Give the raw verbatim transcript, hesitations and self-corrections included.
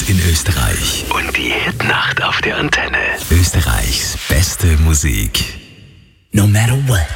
in Österreich. Und die Hitnacht auf der Antenne. Österreichs beste Musik. No matter what.